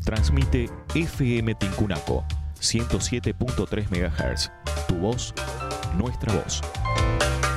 Transmite FM Tincunaco, 107.3 MHz. Tu voz, nuestra voz.